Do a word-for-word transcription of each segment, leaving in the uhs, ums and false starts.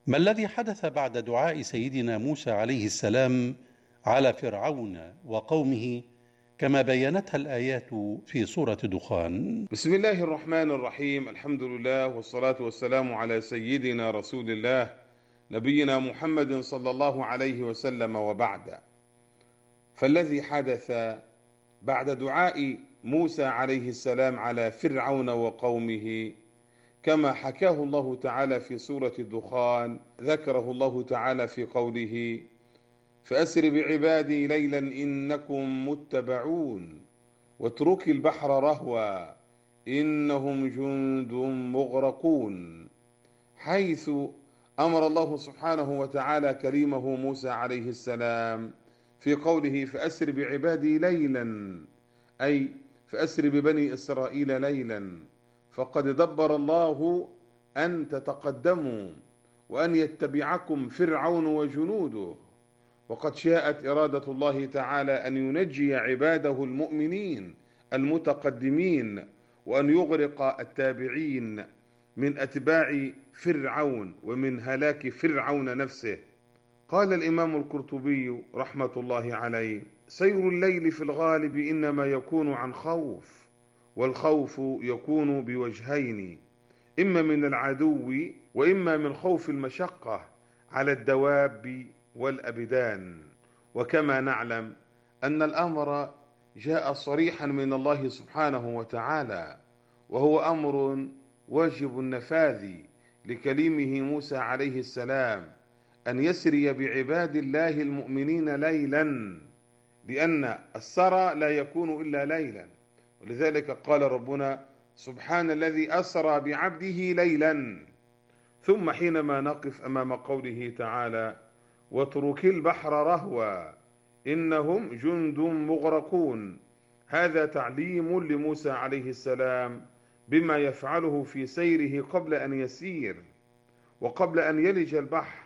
ما الذي حدث بعد دعاء سيدنا موسى عليه السلام على فرعون وقومه كما بينتها الآيات في سورة دخان؟ بسم الله الرحمن الرحيم. الحمد لله والصلاة والسلام على سيدنا رسول الله نبينا محمد صلى الله عليه وسلم، وبعد. فالذي حدث بعد دعاء موسى عليه السلام على فرعون وقومه كما حكاه الله تعالى في سورة الدخان، ذكره الله تعالى في قوله: فأسر بعبادي ليلا إنكم متبعون واترك البحر رهوا إنهم جند مغرقون، حيث أمر الله سبحانه وتعالى كريمه موسى عليه السلام في قوله: فأسر بعبادي ليلا، أي فأسر ببني إسرائيل ليلا، فقد دبر الله أن تتقدموا وأن يتبعكم فرعون وجنوده، وقد شاءت إرادة الله تعالى أن ينجي عباده المؤمنين المتقدمين وأن يغرق التابعين من أتباع فرعون ومن هلاك فرعون نفسه. قال الإمام القرطبي رحمة الله عليه: سير الليل في الغالب إنما يكون عن خوف، والخوف يكون بوجهين: إما من العدو وإما من خوف المشقة على الدواب والأبدان. وكما نعلم أن الأمر جاء صريحا من الله سبحانه وتعالى، وهو أمر واجب النفاذ لكليمه موسى عليه السلام أن يسري بعباد الله المؤمنين ليلا، لأن السرى لا يكون إلا ليلا، ولذلك قال ربنا: سبحان الذي أسرى بعبده ليلا. ثم حينما نقف أمام قوله تعالى: واترك البحر رهوا إنهم جند مغرقون، هذا تعليم لموسى عليه السلام بما يفعله في سيره قبل أن يسير وقبل أن يلج البحر.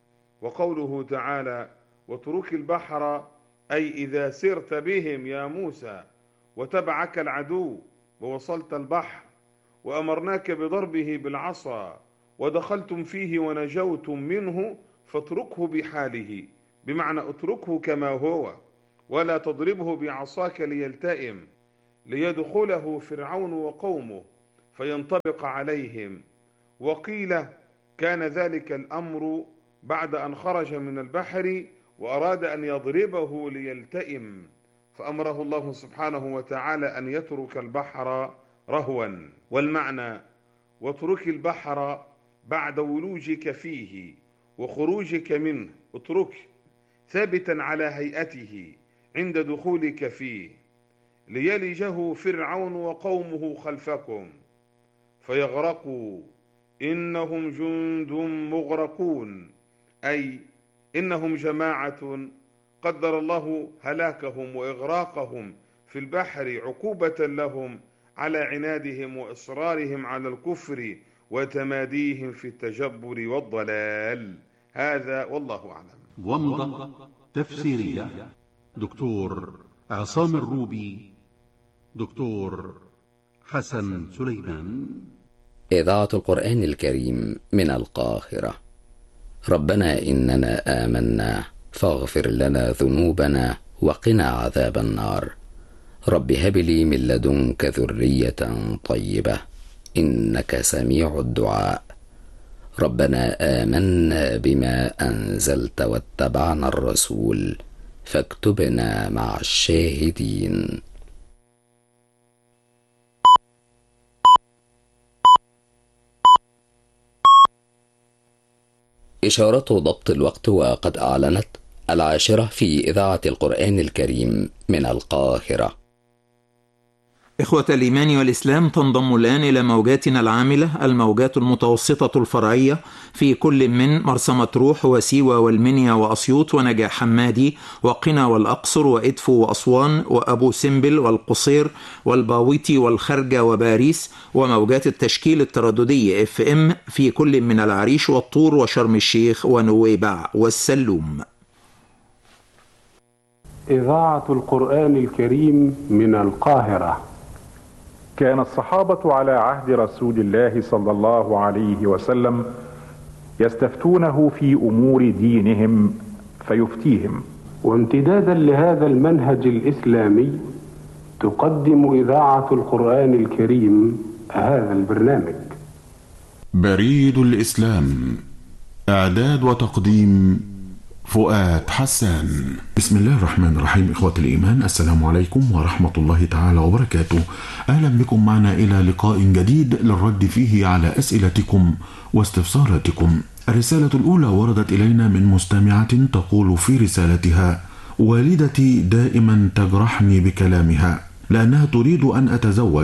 وقوله تعالى: واترك البحر، أي إذا سرت بهم يا موسى وتبعك العدو ووصلت البحر وأمرناك بضربه بالعصا ودخلتم فيه ونجوتم منه، فاتركه بحاله، بمعنى اتركه كما هو ولا تضربه بعصاك ليلتئم، ليدخله فرعون وقومه فينطبق عليهم. وقيل كان ذلك الأمر بعد أن خرج من البحر وأراد أن يضربه ليلتئم، فأمره الله سبحانه وتعالى أن يترك البحر رهوا. والمعنى: واترك البحر بعد ولوجك فيه وخروجك منه، اترك ثابتا على هيئته عند دخولك فيه، ليلجه فرعون وقومه خلفكم فيغرقوا إنهم جند مغرقون، أي إنهم جماعة قدر الله هلاكهم وإغراقهم في البحر عقوبة لهم على عنادهم وإصرارهم على الكفر وتماديهم في التجبر والضلال. هذا والله أعلم. ومضة تفسيرية دكتور عصام الروبي، دكتور حسن سليمان. إذاعة القرآن الكريم من القاهرة. ربنا إننا آمنا فاغفر لنا ذنوبنا وقنا عذاب النار. رب هب لي من لدنك ذرية طيبة إنك سميع الدعاء. ربنا آمنا بما أنزلت واتبعنا الرسول فاكتبنا مع الشاهدين. إشارة ضبط الوقت، وقد أعلنت العاشرة في إذاعة القرآن الكريم من القاهرة. إخوة الإيمان والإسلام، تنضم الآن إلى موجاتنا العاملة الموجات المتوسطة الفرعية في كل من مرسى مطروح وسيوة والمنيا وأسيوط ونجع حمادي وقنا والأقصر وإدفو وأسوان وأبو سمبل والقصير والباويتي والخرجة وباريس، وموجات التشكيل الترددي اف ام في كل من العريش والطور وشرم الشيخ ونويبع والسلوم. إذاعة القرآن الكريم من القاهرة. كان الصحابة على عهد رسول الله صلى الله عليه وسلم يستفتونه في أمور دينهم فيفتيهم. وامتدادا لهذا المنهج الإسلامي تقدم إذاعة القرآن الكريم هذا البرنامج. بريد الإسلام، إعداد وتقديم فؤاد حسان. بسم الله الرحمن الرحيم. إخوة الإيمان، السلام عليكم ورحمة الله تعالى وبركاته. أهلا بكم معنا إلى لقاء جديد للرد فيه على أسئلتكم واستفساراتكم. الرسالة الأولى وردت إلينا من مستمعة تقول في رسالتها: والدتي دائما تجرحني بكلامها لأنها تريد أن أتزوج،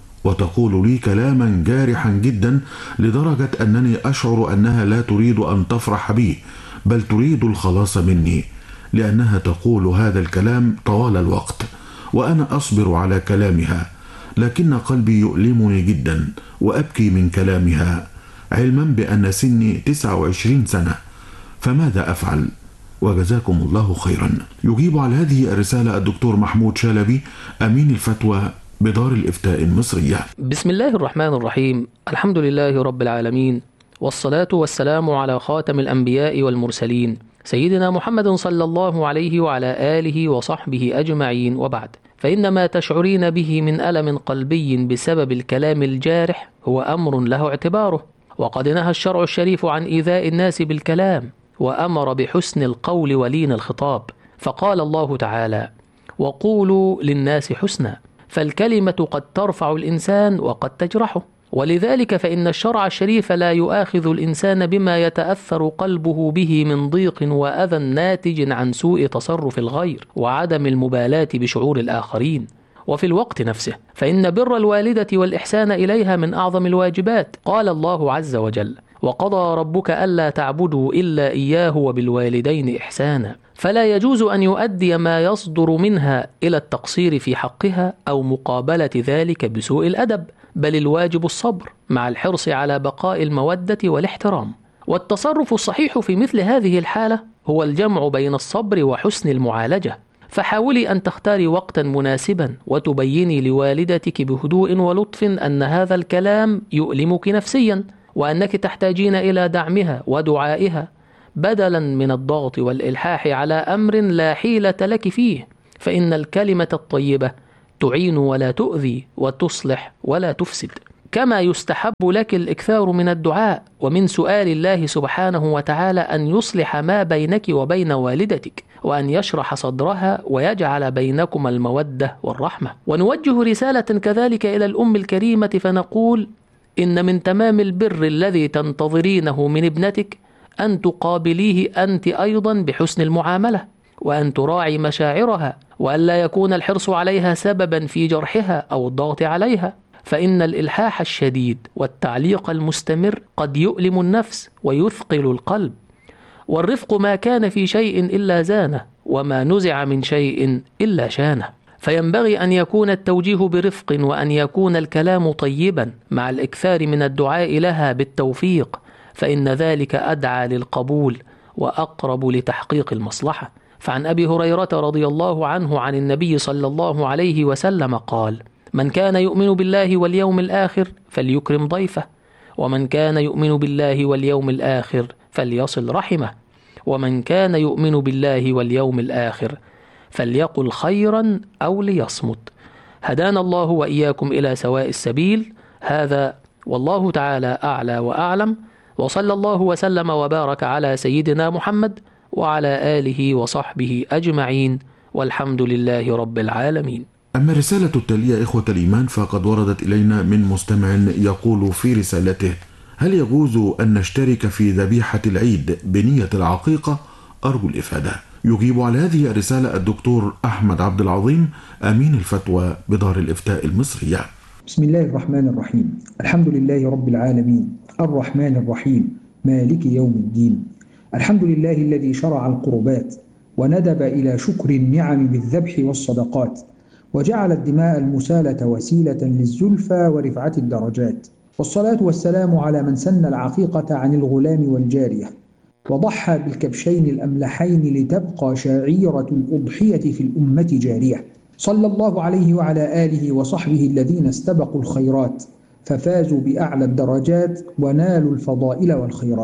وتقول لي كلاما جارحا جدا لدرجة أنني أشعر أنها لا تريد أن تفرح بي، بل تريد الخلاص مني، لأنها تقول هذا الكلام طوال الوقت، وأنا أصبر على كلامها، لكن قلبي يؤلمني جدا وأبكي من كلامها، علما بأن سني تسعة وعشرين سنة، فماذا أفعل؟ وجزاكم الله خيرا. يجيب على هذه الرسالة الدكتور محمود شلبي، أمين الفتوى بدار الإفتاء المصرية. بسم الله الرحمن الرحيم. الحمد لله رب العالمين، والصلاة والسلام على خاتم الأنبياء والمرسلين سيدنا محمد صلى الله عليه وعلى آله وصحبه أجمعين، وبعد، فإن ما تشعرين به من ألم قلبي بسبب الكلام الجارح هو أمر له اعتباره، وقد نهى الشرع الشريف عن إيذاء الناس بالكلام، وأمر بحسن القول ولين الخطاب، فقال الله تعالى: وقولوا للناس حسنا، فالكلمة قد ترفع الإنسان وقد تجرحه، ولذلك فإن الشرع الشريف لا يؤاخذ الإنسان بما يتأثر قلبه به من ضيق وأذى ناتج عن سوء تصرف الغير وعدم المبالاة بشعور الآخرين. وفي الوقت نفسه فإن بر الوالدة والإحسان إليها من أعظم الواجبات. قال الله عز وجل: وقضى ربك ألا تعبدوا إلا إياه وبالوالدين إحسانا، فلا يجوز أن يؤدي ما يصدر منها إلى التقصير في حقها أو مقابلة ذلك بسوء الأدب، بل الواجب الصبر مع الحرص على بقاء المودة والاحترام. والتصرف الصحيح في مثل هذه الحالة هو الجمع بين الصبر وحسن المعالجة، فحاولي أن تختاري وقتا مناسبا وتبيني لوالدتك بهدوء ولطف أن هذا الكلام يؤلمك نفسيا، وأنك تحتاجين إلى دعمها ودعائها بدلا من الضغط والإلحاح على أمر لا حيلة لك فيه، فإن الكلمة الطيبة تعين ولا تؤذي، وتصلح ولا تفسد. كما يستحب لك الإكثار من الدعاء ومن سؤال الله سبحانه وتعالى أن يصلح ما بينك وبين والدتك، وأن يشرح صدرها ويجعل بينكما المودة والرحمة. ونوجه رسالة كذلك إلى الأم الكريمة فنقول: إن من تمام البر الذي تنتظرينه من ابنتك أن تقابليه أنت أيضا بحسن المعاملة، وأن تراعي مشاعرها، وأن لا يكون الحرص عليها سببا في جرحها أو الضغط عليها، فإن الإلحاح الشديد والتعليق المستمر قد يؤلم النفس ويثقل القلب. والرفق ما كان في شيء إلا زانه، وما نزع من شيء إلا شانه، فينبغي أن يكون التوجيه برفق، وأن يكون الكلام طيبا مع الإكثار من الدعاء لها بالتوفيق، فإن ذلك أدعى للقبول وأقرب لتحقيق المصلحة. فعن أبي هريرة رضي الله عنه عن النبي صلى الله عليه وسلم قال: من كان يؤمن بالله واليوم الآخر فليكرم ضيفه، ومن كان يؤمن بالله واليوم الآخر فليصل رحمه، ومن كان يؤمن بالله واليوم الآخر فليقل خيرا أو ليصمت. هدانا الله وإياكم إلى سواء السبيل. هذا والله تعالى أعلى وأعلم، وصلى الله وسلم وبارك على سيدنا محمد وعلى آله وصحبه أجمعين، والحمد لله رب العالمين. أما الرسالة التالية إخوة الإيمان فقد وردت إلينا من مستمع يقول في رسالته: هل يجوز أن نشترك في ذبيحة العيد بنية العقيقة؟ أرجو الإفادة. يجيب على هذه الرسالة الدكتور أحمد عبد العظيم، أمين الفتوى بدار الإفتاء المصرية. بسم الله الرحمن الرحيم. الحمد لله رب العالمين، الرحمن الرحيم، مالك يوم الدين. الحمد لله الذي شرع القربات وندب إلى شكر النعم بالذبح والصدقات، وجعل الدماء المسالة وسيلة للزلفى ورفعة الدرجات، والصلاة والسلام على من سن العقيقة عن الغلام والجارية، وضحى بالكبشين الأملحين لتبقى شعيرة الأضحية في الأمة جارية، صلى الله عليه وعلى آله وصحبه الذين استبقوا الخيرات ففازوا بأعلى الدرجات ونالوا الفضائل والخيرات.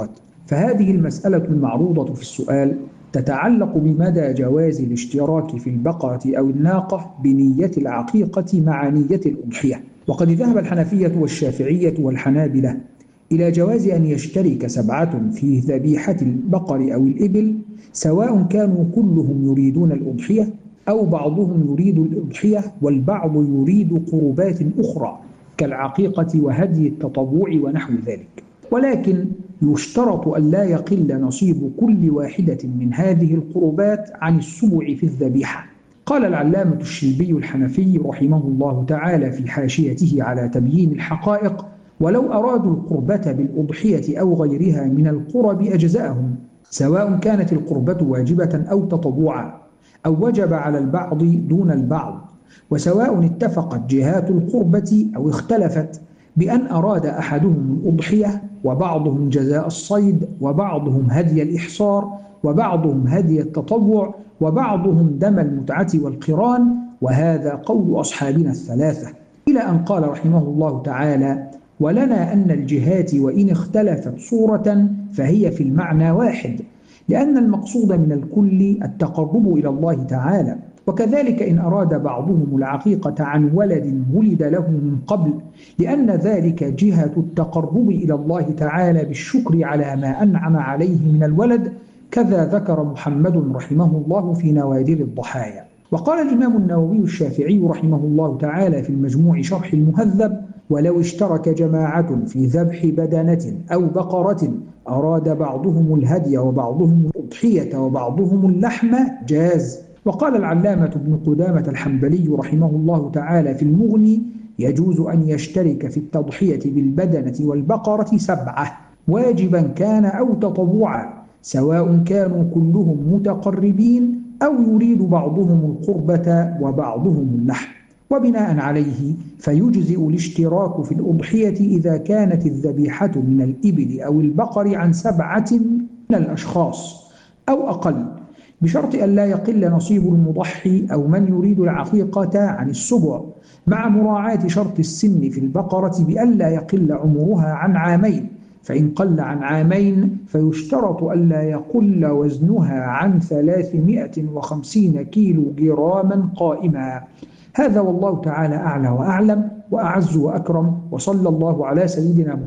فهذه المسألة المعروضة في السؤال تتعلق بمدى جواز الاشتراك في البقرة أو الناقة بنية العقيقة مع نية الأضحية. وقد ذهب الحنفية والشافعية والحنابلة إلى جواز أن يشترك سبعة في ذبيحة البقر أو الإبل، سواء كانوا كلهم يريدون الأضحية أو بعضهم يريد الأضحية والبعض يريد قربات أخرى كالعقيقة وهدي التطوع ونحو ذلك. ولكن يشترط أن لا يقل نصيب كل واحدة من هذه القربات عن السبع في الذبيحة. قال العلامة الشيبي الحنفي رحمه الله تعالى في حاشيته على تبيين الحقائق: ولو أرادوا القربة بالأضحية أو غيرها من القرب أجزأهم، سواء كانت القربة واجبة أو تطوعا أو وجب على البعض دون البعض، وسواء اتفقت جهات القربة أو اختلفت بأن أراد أحدهم الأضحية وبعضهم جزاء الصيد وبعضهم هدي الإحصار وبعضهم هدي التطوع وبعضهم دم المتعة والقران، وهذا قول أصحابنا الثلاثة، إلى أن قال رحمه الله تعالى: ولنا أن الجهات وإن اختلفت صورة فهي في المعنى واحد، لأن المقصود من الكل التقرب إلى الله تعالى. وكذلك إن أراد بعضهم العقيقة عن ولد ولد له من قبل، لأن ذلك جهة التقرب إلى الله تعالى بالشكر على ما أنعم عليه من الولد، كذا ذكر محمد رحمه الله في نوادر الضحايا. وقال الإمام النووي الشافعي رحمه الله تعالى في المجموع شرح المهذب: ولو اشترك جماعة في ذبح بدنة أو بقرة أراد بعضهم الهدي وبعضهم الأضحية وبعضهم اللحم جاز. وقال العلامة ابن قدامة الحنبلي رحمه الله تعالى في المغني: يجوز أن يشترك في التضحية بالبدنة والبقرة سبعة، واجبا كان أو تطوعا، سواء كانوا كلهم متقربين أو يريد بعضهم القربة وبعضهم اللحم. وبناء عليه فيجزئ الاشتراك في الأضحية إذا كانت الذبيحة من الإبل أو البقر عن سبعة من الأشخاص أو أقل، بشرط أن لا يقل نصيب المضحي أو من يريد العقيقة عن السبع، مع مراعاة شرط السن في البقرة بأن لا يقل عمرها عن عامين، فإن قل عن عامين فيشترط أن لا يقل وزنها عن ثلاثمائة وخمسين كيلو جراما قائما. هذا والله تعالى أعلى وأعلم وأعز وأكرم، وصلى الله على سيدنا محمد